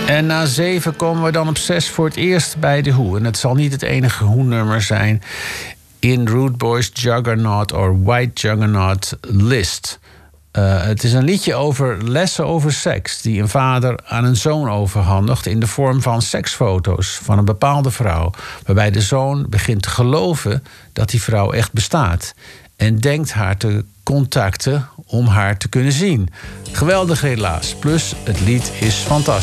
En na 7 komen we dan op 6 voor het eerst bij de Who. En het zal niet het enige Who-nummer zijn in Rude Boys' Juggernaut or White Juggernaut list. Het is een liedje over lessen over seks die een vader aan een zoon overhandigt in de vorm van seksfoto's van een bepaalde vrouw, waarbij de zoon begint te geloven dat die vrouw echt bestaat en denkt haar te contacten om haar te kunnen zien. Geweldig helaas, plus het lied is fantastisch.